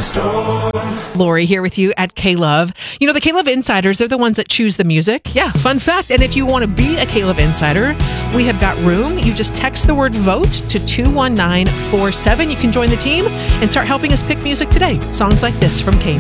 Lori here with you at K-Love. You know, the K-Love Insiders, they're the ones that choose the music. Yeah, fun fact. And if you want to be a K-Love Insider, we have got room. You just text the word VOTE to 21947. You can join the team and start helping us pick music today. Songs like this from K.